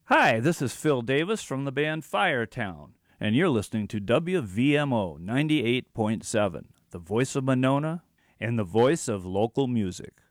Hi, this is Phil Davis from the band Firetown, and you're listening to WVMO 98.7, the voice of Monona and the voice of local music.